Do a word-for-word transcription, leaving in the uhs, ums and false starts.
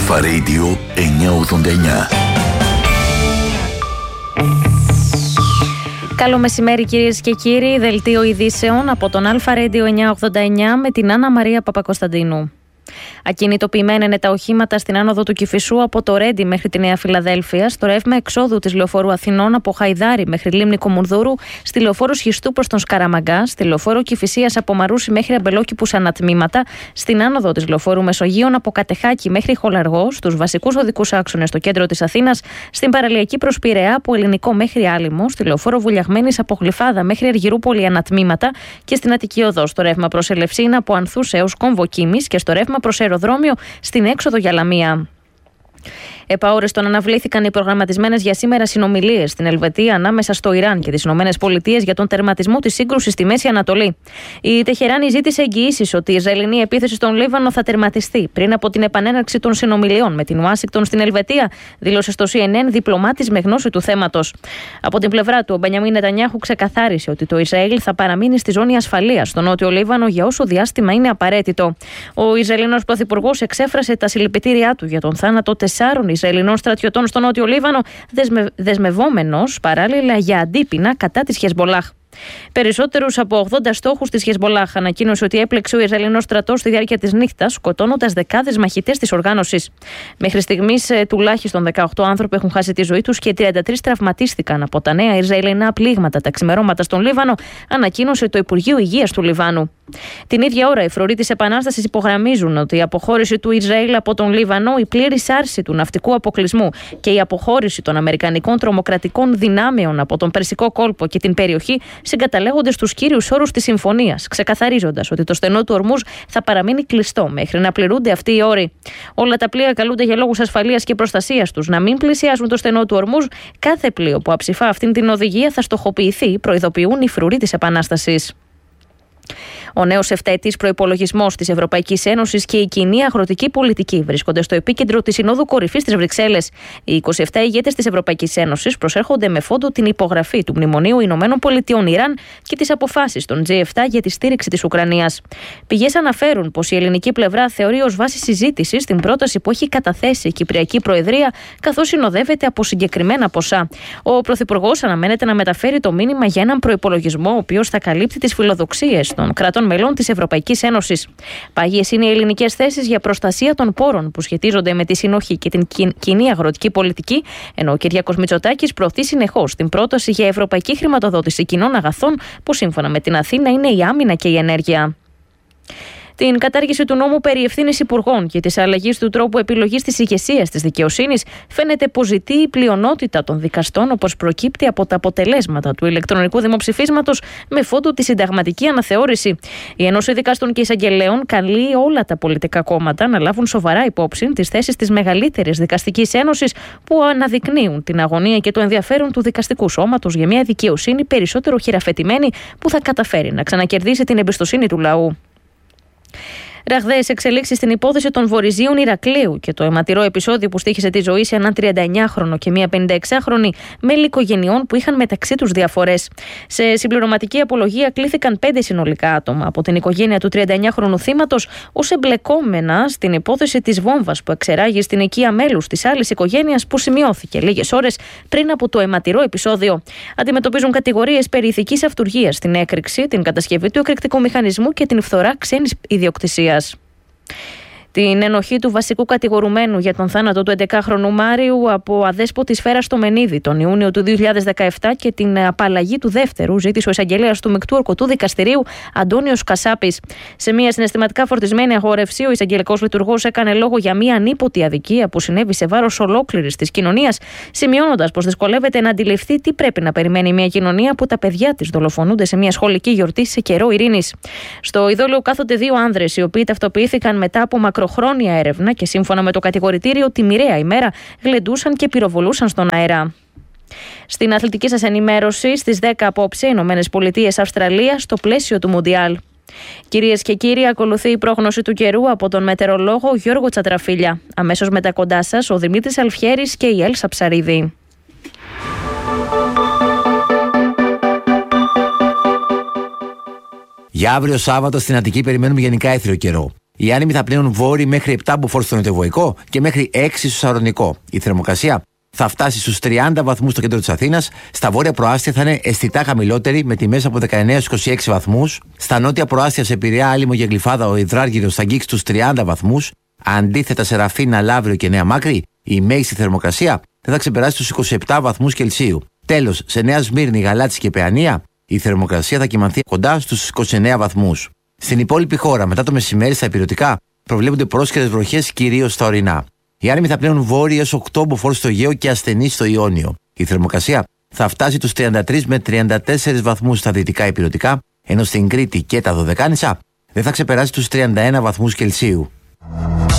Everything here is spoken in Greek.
Αλφα Radio εννιακόσια ογδόντα εννιά. Καλό μεσημέρι κυρίες και κύριοι, δελτίο ειδήσεων από τον Αλφα Radio εννιακόσια ογδόντα εννιά με την Άννα Μαρία Παπακοσταντίνου. Ακινητοποιημένα είναι τα οχήματα στην άνοδο του Κηφισού από το Ρέντι μέχρι τη Νέα Φιλαδέλφεια, στο ρεύμα εξόδου της λεωφόρου Αθηνών από Χαϊδάρι μέχρι Λίμνη Κομουνδούρου, στη λεωφόρο Σχιστού προς τον Σκαραμαγκά, στη λεωφόρο Κηφισίας από Μαρούσι μέχρι Αμπελόκηπους ανατμήματα, στην άνοδο της λεωφόρου Μεσογείων από Κατεχάκη μέχρι Χολαργό, στους βασικούς οδικούς άξονες στο κέντρο της Αθήνας, στην παραλιακή προς Πειραιά από Ελληνικό μέχρι Άλυμο, στη λεωφόρο Βουλιαγμένης από Γλυφάδα μέχρι Αργυρούπολη ανατμήματα και στην Αττική Οδό, στο ρεύμα προς Ελευσίνα από Ανθούς έως Κομβοκίμης και στο ρεύμα προς αεροδρόμιο στην έξοδο για Λαμία. Επαόριστον αναβλήθηκαν οι προγραμματισμένες για σήμερα συνομιλίες στην Ελβετία ανάμεσα στο Ιράν και τις Ηνωμένες Πολιτείες για τον τερματισμό της σύγκρουσης στη Μέση Ανατολή. Η Τεχεράνη ζήτησε εγγυήσεις ότι η Ισραηλινή επίθεση στον Λίβανο θα τερματιστεί πριν από την επανέναρξη των συνομιλιών με την Ουάσιγκτον στην Ελβετία, δήλωσε στο σι εν εν διπλωμάτης με γνώση του θέματος. Από την πλευρά του, ο Μπενιαμίν Νετανιάχου ξεκαθάρισε ότι το Ισραήλ θα παραμείνει στη ζώνη ασφαλείας στο Νότιο Λίβανο για όσο διάστημα είναι απαραίτητο. Ο Ισραηλινός πρωθυπουργός εξέφρασε τα συλληπιτήριά του για τον θάνατο τεσσάρων Ισραηλινών στρατιωτών στο Νότιο Λίβανο, δεσμε... δεσμευόμενος παράλληλα για αντίπεινα κατά της Χεσμολάχ. Περισσότερους από ογδόντα στόχους της Χεσμολάχ ανακοίνωσε ότι έπλεξε ο Ισραηλινός στρατός στη διάρκεια της νύχτας, σκοτώνοντας δεκάδες μαχητές της οργάνωσης. Μέχρι στιγμής, τουλάχιστον δεκαοκτώ άνθρωποι έχουν χάσει τη ζωή τους και τριάντα τρεις τραυματίστηκαν από τα νέα Ισραηλινά πλήγματα τα ξημερώματα στον Λίβανο, ανακοίνωσε το Υπουργείο Υγείας του Λιβάνου. Την ίδια ώρα, οι φρουροί της Επανάστασης υπογραμμίζουν ότι η αποχώρηση του Ισραήλ από τον Λίβανο, η πλήρης άρση του ναυτικού αποκλεισμού και η αποχώρηση των αμερικανικών τρομοκρατικών δυνάμεων από τον Περσικό κόλπο και την περιοχή συγκαταλέγονται στους κύριους όρους της συμφωνίας, ξεκαθαρίζοντας ότι το στενό του Ορμούζ θα παραμείνει κλειστό μέχρι να πληρούνται αυτοί οι όροι. Όλα τα πλοία καλούνται για λόγους ασφαλείας και προστασίας τους να μην πλησιάζουν το στενό του Ορμούζ. Κάθε πλοίο που αψηφά αυτήν την οδηγία θα στοχοποιηθεί, προειδοποιούν οι φρουροί της Επανάστασης. Ο νέος επταετής προϋπολογισμός της Ευρωπαϊκής Ένωσης και η κοινή αγροτική πολιτική βρίσκονται στο επίκεντρο της Συνόδου Κορυφής της Βρυξέλλες. Οι είκοσι επτά ηγέτες της Ευρωπαϊκής Ένωσης προσέρχονται με φόντο την υπογραφή του Μνημονίου Ηνωμένων Πολιτειών Ιράν και τις αποφάσεις των τζι επτά για τη στήριξη της Ουκρανίας. Πηγές αναφέρουν πως η ελληνική πλευρά θεωρεί ως βάση συζήτησης την πρόταση που έχει καταθέσει η Κυπριακή Προεδρία, καθώς συνοδεύεται από συγκεκριμένα ποσά. Ο Πρωθυπουργός αναμένεται να μεταφέρει το μήνυμα για έναν προϋπολογισμό, ο οποίος θα καλύπτει τις φιλοδοξίες των κρατών μελών της Ευρωπαϊκής Ένωσης. Πάγιες είναι οι ελληνικές θέσεις για προστασία των πόρων που σχετίζονται με τη συνοχή και την κοινή αγροτική πολιτική, ενώ ο Κυριάκος Μητσοτάκης προωθεί συνεχώς την πρόταση για ευρωπαϊκή χρηματοδότηση κοινών αγαθών, που σύμφωνα με την Αθήνα είναι η άμυνα και η ενέργεια. Την κατάργηση του νόμου περί ευθύνης υπουργών και της αλλαγής του τρόπου επιλογής της ηγεσίας της δικαιοσύνης φαίνεται πως ζητεί η πλειονότητα των δικαστών, όπως προκύπτει από τα αποτελέσματα του ηλεκτρονικού δημοψηφίσματος με φόντο τη συνταγματική αναθεώρηση. Η Ένωση Δικαστών και Εισαγγελέων καλεί όλα τα πολιτικά κόμματα να λάβουν σοβαρά υπόψη τις θέσεις της μεγαλύτερης δικαστικής ένωσης, που αναδεικνύουν την αγωνία και το ενδιαφέρον του δικαστικού σώματος για μια δικαιοσύνη περισσότερο χειραφετημένη, που θα καταφέρει να ξανακερδίσει την εμπιστοσύνη του λαού. Ραγδαίες εξελίξεις στην υπόθεση των Βορειζίων Ηρακλείου και το αιματηρό επεισόδιο που στοίχησε τη ζωή σε έναν τριάντα εννιάχρονο και μία πενηνταεξάχρονη μέλη οικογενειών που είχαν μεταξύ τους διαφορές. Σε συμπληρωματική απολογία κλήθηκαν πέντε συνολικά άτομα από την οικογένεια του τριάντα εννιάχρονου θύματος ως εμπλεκόμενα στην υπόθεση της βόμβας που εξεράγει στην οικία μέλους της άλλης οικογένειας, που σημειώθηκε λίγες ώρες πριν από το αιματηρό επεισόδιο. Αντιμετωπίζουν κατηγορίες περί ηθικής αυτουργίας στην έκρηξη, την κατασκευή του εκρηκτικού μηχανισμού και την φθορά ξένης ιδιοκτησίας. Την ενοχή του βασικού κατηγορουμένου για τον θάνατο του έντεκαχρονου Μάριου από αδέσποτη σφαίρα στο Μενίδη τον Ιούνιο του δύο χιλιάδες δεκαεπτά και την απαλλαγή του δεύτερου ζήτησε ο εισαγγελέας του Μεικτού Ορκωτού Δικαστηρίου Αντώνιος Κασάπης. Σε μια συναισθηματικά φορτισμένη αγόρευση, ο εισαγγελικός λειτουργός έκανε λόγο για μια ανίποτη αδικία που συνέβη σε βάρος ολόκληρης της κοινωνίας, σημειώνοντας πως δυσκολεύεται να αντιληφθεί τι πρέπει να περιμένει μια κοινωνία που τα παιδιά της δολοφονούνται σε μια σχολική γιορτή σε καιρό ειρήνης. Στο ειδόλιο κάθονται δύο άνδρες, οι οποίοι ταυτοποιήθηκαν μετά από μακροχρόνια έρευνα και σύμφωνα με το κατηγορητήριο τη μοιραία ημέρα γλεντούσαν και πυροβολούσαν στον αέρα. Στην αθλητική σας ενημέρωση, στις δέκα απόψε, Ηνωμένες Πολιτείες Αυστραλία στο πλαίσιο του Μουντιάλ. Κυρίες και κύριοι, ακολουθεί η πρόγνωση του καιρού από τον μετεωρολόγο Γιώργο Τσατραφίλια. Αμέσως μετά κοντά σας ο Δημήτρης Αλφιέρης και η Έλσα Ψαρίδη. Για αύριο Σάββατο στην Αττική περιμένουμε γενικά έθριο καιρό. Οι άνεμοι θα πλέουν βόρειοι μέχρι επτά μποφόρ στο νοτιοβοϊκό και μέχρι έξι στο σαρωνικό. Η θερμοκρασία θα φτάσει στους τριάντα βαθμούς στο κέντρο της Αθήνας. Στα βόρεια προάστια θα είναι αισθητά χαμηλότερη, με τιμές από δεκαεννέα έως είκοσι έξι βαθμούς. Στα νότια προάστια, σε Πειραιά, Άλυμο και Γλυφάδα, ο υδράργυρος θα αγγίξει τους τριάντα βαθμούς. Αντίθετα, σε Ραφίνα, Λαύριο και Νέα Μάκρη, η μέγιστη θερμοκρασία δεν θα ξεπεράσει τους είκοσι επτά βαθμούς Κελσίου. Τέλος, σε Νέα Σμύρνη, Γαλάτσι και Παιανία, η θερμοκρασία θα κυμανθεί κοντά στους είκοσι εννέα βαθμούς. Στην υπόλοιπη χώρα, μετά το μεσημέρι στα ηπειρωτικά, προβλέπονται πρόσκαιρες βροχές κυρίως στα ορεινά. Οι άνεμοι θα πλέουν βόρειοι έως οκτώ μποφόρ στο Αιγαίο και ασθενείς στο Ιόνιο. Η θερμοκρασία θα φτάσει τους τριάντα τρεις με τριάντα τέσσερις βαθμούς στα δυτικά ηπειρωτικά, ενώ στην Κρήτη και τα Δωδεκάνησα δεν θα ξεπεράσει τους τριάντα ένα βαθμούς Κελσίου.